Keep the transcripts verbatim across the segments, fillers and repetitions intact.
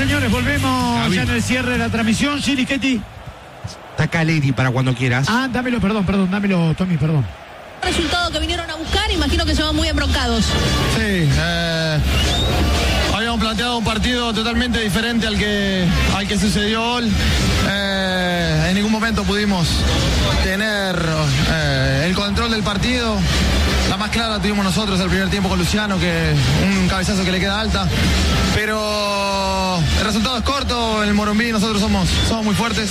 señores, volvemos Javi. ya en el cierre de la transmisión. Sí, Lichetti. Está Caleri para cuando quieras. Ah, dámelo, perdón, perdón, dámelo, Tommy, perdón. Resultado que vinieron a buscar, imagino que se van muy embroncados. Sí, eh, habíamos planteado un partido totalmente diferente al que, al que sucedió hoy. Eh, en ningún momento pudimos tener eh, el control del partido. La más clara tuvimos nosotros el primer tiempo con Luciano, que un cabezazo que le queda alta. Pero el resultado es corto, en el Morumbí nosotros somos, somos muy fuertes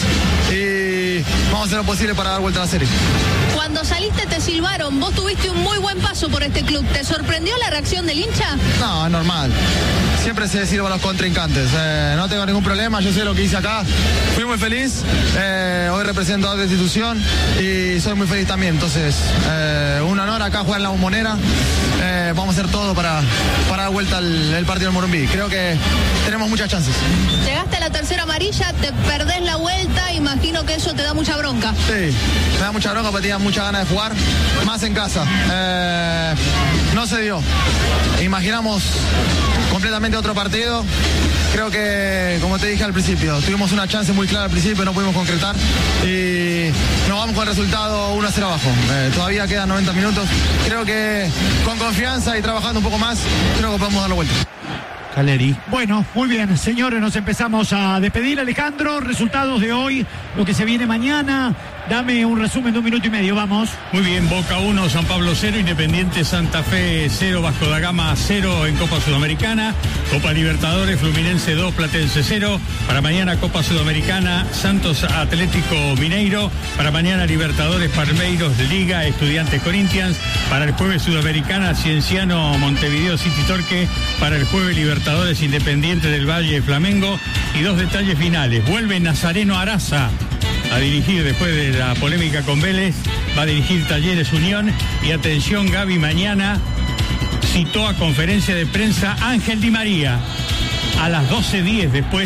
y vamos a hacer lo posible para dar vuelta a la serie. Cuando saliste te silbaron, vos tuviste un muy buen paso por este club. ¿Te sorprendió la reacción del hincha? No, es normal. Siempre se sirve a los contrincantes. Eh, no tengo ningún problema, yo sé lo que hice acá. Fui muy feliz. Eh, hoy represento a otra institución y soy muy feliz también. Entonces, eh, un honor acá jugar en la Bombonera. Eh, vamos a hacer todo para, para dar vuelta el, el partido del Morumbí. Creo que tenemos muchas chances. Llegaste a la tercera amarilla, te perdés la vuelta, imagino que eso te da mucha bronca. Sí, me da mucha bronca porque tenía muchas ganas de jugar, más en casa. Eh, no se dio. Imaginamos completamente otro partido. Creo que, como te dije al principio, tuvimos una chance muy clara al principio, no pudimos concretar y nos vamos con el resultado uno a cero abajo. Eh, todavía quedan noventa minutos. Creo que con confianza y trabajando un poco más, creo que podemos dar la vuelta. Caleri. Bueno, muy bien, señores, nos empezamos a despedir. Alejandro, resultados de hoy, lo que se viene mañana. Dame un resumen de un minuto y medio, vamos. Muy bien, Boca uno, San Pablo cero, Independiente Santa Fe cero, Vasco da Gama cero en Copa Sudamericana, Copa Libertadores, Fluminense dos, Platense cero, para mañana Copa Sudamericana, Santos Atlético Mineiro, para mañana Libertadores, Palmeiros, Liga, Estudiantes Corinthians, para el jueves Sudamericana, Cienciano Montevideo City Torque, para el jueves Libertadores, Independiente del Valle, Flamengo, y dos detalles finales. Vuelve Nazareno Araza a dirigir después de la polémica con Vélez, va a dirigir Talleres Unión y atención, Gaby, mañana citó a conferencia de prensa Ángel Di María a las doce diez después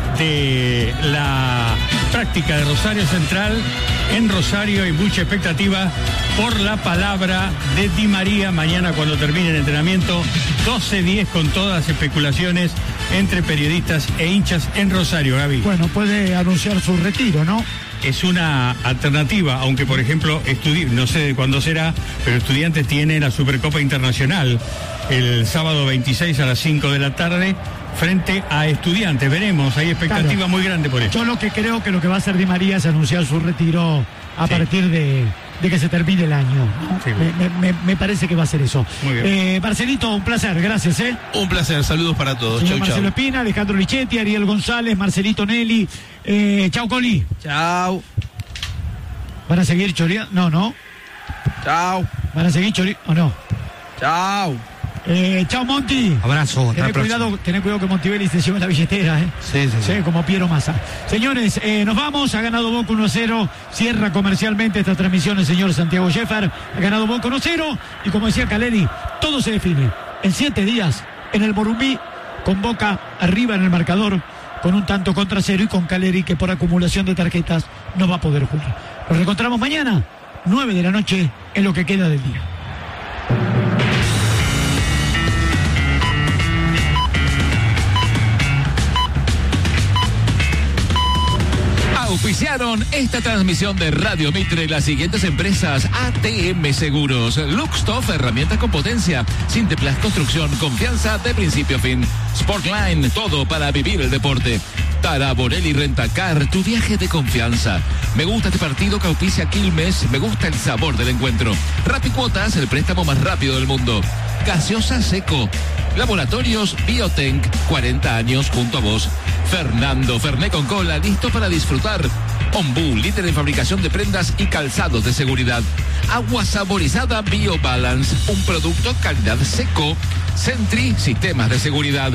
de la práctica de Rosario Central. En Rosario hay mucha expectativa por la palabra de Di María mañana cuando termine el entrenamiento. doce diez con todas las especulaciones entre periodistas e hinchas en Rosario, Gaby. Bueno, puede anunciar su retiro, ¿no? Es una alternativa, aunque por ejemplo, estudi- no sé cuándo será, pero Estudiantes tiene la Supercopa Internacional el sábado veintiséis a las cinco de la tarde frente a Estudiantes. Veremos, hay expectativa Claro. muy grande por eso. Yo lo que creo que lo que va a hacer Di María es anunciar su retiro a Sí. partir de, de que se termine el año, ¿no? Sí. me, me- me parece que va a ser eso. Muy bien. Eh, Marcelito, un placer, gracias, ¿eh? Un placer, saludos para todos. Señor Chau, Marcelo chau. Espina, Alejandro Lichetti, Ariel González, Marcelito Nelly, eh, chau Coli. Chau. ¿Van a seguir choreando? No, no. Chau. ¿Van a seguir choreando o no? Chau. Eh, chau Monti. Abrazo. hasta la Tené próxima. cuidado, tené cuidado que Montivelli se lleve la billetera, ¿eh? Sí, sí, sí. Sí, como Piero Massa. Señores, eh, nos vamos. Ha ganado Boca uno a cero. Cierra comercialmente esta transmisión el señor Santiago Scheffer. Ha ganado Boca uno a cero. Y como decía Caleri, todo se define en siete días en el Morumbí, con Boca arriba en el marcador, con un tanto contra cero y con Caleri que por acumulación de tarjetas no va a poder jugar. Nos reencontramos mañana, nueve de la noche, en lo que queda del día. Auspiciaron esta transmisión de Radio Mitre las siguientes empresas: A T M Seguros, Luxtoff, herramientas con potencia, Sinteplas Construcción, confianza de principio a fin, Sportline, todo para vivir el deporte, Taraborelli Rentacar, tu viaje de confianza. Me gusta este partido que auspicia Quilmes, me gusta el sabor del encuentro. Rapicuotas, el préstamo más rápido del mundo. Gaseosa Seco, Laboratorios Biotenc, cuarenta años junto a vos. Fernando Ferné con cola, listo para disfrutar. Ombú, líder en fabricación de prendas y calzados de seguridad. Agua saborizada BioBalance, un producto calidad Seco. Sentry, sistemas de seguridad.